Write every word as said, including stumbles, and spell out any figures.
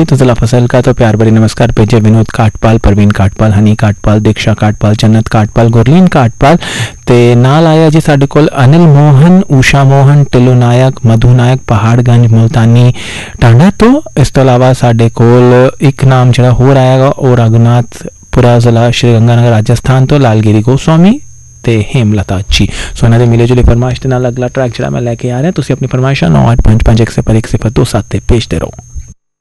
भी तो जिला फसल का तो प्यार भरी नमस्कार भेजे विनोद काटपाल, परवीन काटपाल, हनी काटपाल, दीक्षा काटपाल, जन्नत काटपाल, गुरलीन काटपाल ते नाल आया जी साडे कोल अनिल मोहन, उषा मोहन, टिल्लू नायक, मधु नायक, पहाड़गंज मुल्तानी टांडा। तो इस तो इलावा साडे कोल एक नाम जिहड़ा होर आएगा और रघुनाथपुरा जिला श्री गंगानगर राजस्थान तो लालगिरी गोस्वामी ते हेमलता जी। सो इन्हां दे मिले जुले फरमाइश दे नाल अगला ट्रैक जिहड़ा मैं लैके आ रहा तुसीं अपनी फरमाइशां नौ अठ पंज पंज एक सिफर एक सिफर दो सत्त ते भेजदे रहो।